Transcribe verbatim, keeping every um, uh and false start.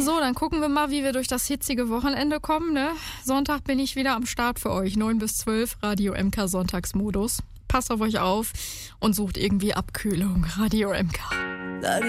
So, dann gucken wir mal, wie wir durch das hitzige Wochenende kommen, ne? Sonntag bin ich wieder am Start für euch. neun bis zwölf, Radio M K Sonntagsmodus. Passt auf euch auf und sucht irgendwie Abkühlung. Radio M K.